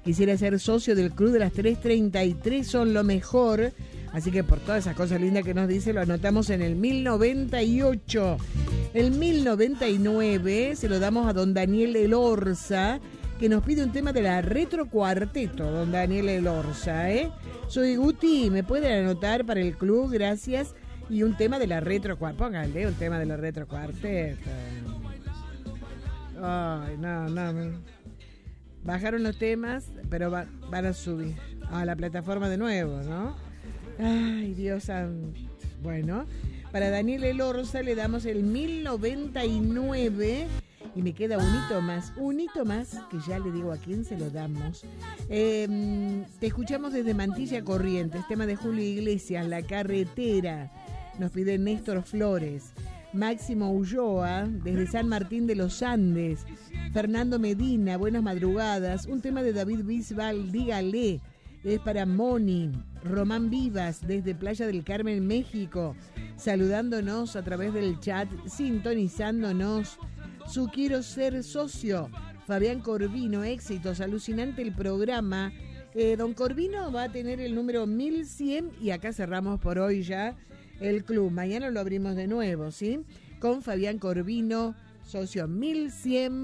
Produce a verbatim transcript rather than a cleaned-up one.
quisiera ser socio del Club de las tres treinta y tres, son lo mejor. Así que por todas esas cosas lindas que nos dice, lo anotamos en el mil noventa y ocho. El mil noventa y nueve se lo damos a don Daniel Elorza, que nos pide un tema de la Retro Cuarteto, don Daniel Elorza, ¿eh? Soy Guti, ¿me pueden anotar para el club? Gracias. Y un tema de la Retro Cuarteto, póngale un tema de la Retro Cuarteto. Ay, no, no. Bajaron los temas, pero va, van a subir a la plataforma de nuevo, ¿no? Ay, Dios santo. Bueno, para Daniel Elorza le damos el mil noventa y nueve y me queda un hito más, un hito más que ya le digo a quién se lo damos. Eh, te escuchamos desde Mantilla Corrientes, tema de Julio Iglesias, La Carretera. Nos pide Néstor Flores. Máximo Ulloa, desde San Martín de los Andes. Fernando Medina, buenas madrugadas. Un tema de David Bisbal, Dígale. Es para Moni. Román Vivas, desde Playa del Carmen, México, saludándonos a través del chat, sintonizándonos. Su quiero ser socio. Fabián Corvino, éxitos, alucinante el programa. Eh, don Corvino va a tener el número mil cien y acá cerramos por hoy ya el club. Mañana lo abrimos de nuevo, ¿sí? Con Fabián Corvino, socio mil cien.